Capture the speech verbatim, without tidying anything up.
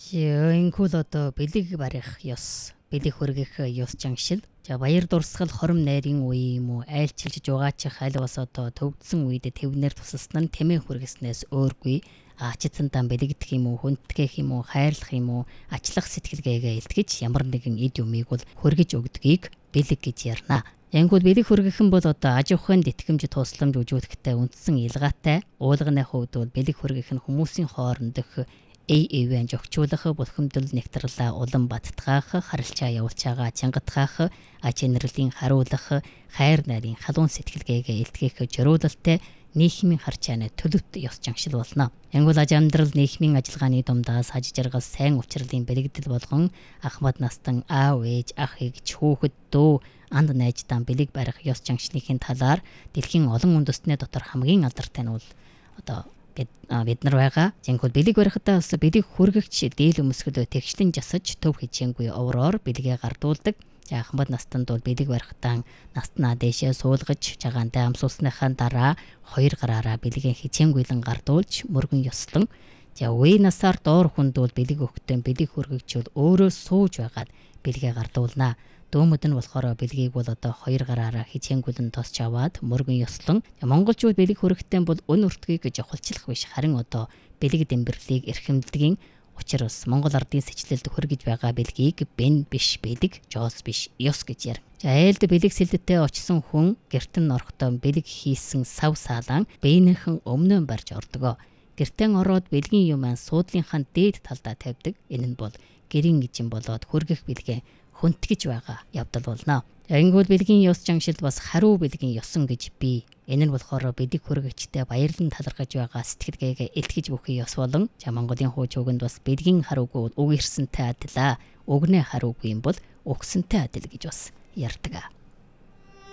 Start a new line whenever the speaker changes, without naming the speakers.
Энэхүү л одоо бэлэг барих ёс, бэлэг хөргөх ёс жангшил. За баяр дурсгал хором найрын үе юм уу, айлчилж жугаачих аль бас одоо төвдсөн үед тэвнэр тусалсан нь тэмээ хүргэснээс өөргүй. Ачицсандаа бэлэгдэх юм уу, хүндтгэх юм уу, хайрлах юм уу, ачлах сэтгэлгээгээ илтгэж ямар нэгэн эд юмыг бол хөргөж өгдгийг бэлэг гэж ярина. Янгууд бэлэг хөргөх нь бол одоо аж ахуйн тэтгэмж тусламж үзүүлэхтэй үндсэн илгаатай. Уулганы хувьд бол бэлэг хөргөх нь хүмүүсийн хоорондох эй эвэн жогчуулах, булхимдал нэгтрэлээ улам баттгаах, харилцаа явуулчаагаа чангатгаах, ач инэрлийн харуулах, хайр найрын халуун сэтгэлгээгээ илтгэх жөрүүлэлтэй нийгмийн харчааны төлөвт ёс жангшил болно. Янгуул аж амьдрал нийгмийн ажиллагааны дундаас аж жаргал сайн уулзралын бэлэгдэл болгон ахмад настан аав ээж ах эгч хүүхэд дүү анд найзтан бэлэг барих ёс жангшлын талаар дэлхийн олон үндэстнээ дотор хамгийн алдартай нь бол одоо бид нар байгаа. Зинхүүл бэлэг барихтаа бас бэлэг хүргэгч дийл өмсгөл тэгшлэн жасаж төв хичээнгүй овроор бэлгээ гардуулдаг. Ахмад настанд бол бэлэг барихтаа настнаа дэшээ суулгаж жагаантай амсуулсныхаа дараа хоёр гараараа бэлгийн хичээнгүйлэн гардуулж мөргөн ёслон за үе насаар доор хүнд бол бэлэг өгтөн бэлэг хүргэгч бол өөрөө сууж байгаад бэлгээ гардуулнаа. Дөөмөд нь болохоор бэлгийг бол одоо хоёр гараараа хичээнгүлэн тосч аваад мөргөн ёслон монголчууд бэлэг хөргөхтэй бол өн өртгийг жавхалчлах биш харин одоо бэлэг дэмбэрлийг эрхэмлэдгийн учраас монгол ардын сэжлэлд хөргөж байгаа бэлгийг бэн биш бэлэг жоос биш ёс гэж яар. За айлд бэлэг сэлдэттэй очсон хүн гертэн орохдоо бэлэг хийсэн сав саалан бээнийхэн өмнөө барьж ордгоо. Гертэн ороод бэлгийн юм суудлынхаа дээд талдаа тавьдаг. Энэ нь бол гэрийн гижин болоод хөргөх бэлгээ хүнтгэж байгаа явдал болно. Энгүүл бэлгийн ёс жангшилд бас хариу бэлгийн ёсон гэж бий. Энэ нь болохоор бэлэг хөргөгчтэй баярлан талархаж байгаа сэтгэлгээгээ илтгэж бүхий ёс болон за Монголын хууч үгэнд бас бэлгийн харуугүй үг ирсэнтэй адилаа. Өгнэ харуугүй юм бол өгсөнтэй адил гэж бас ярьдаг.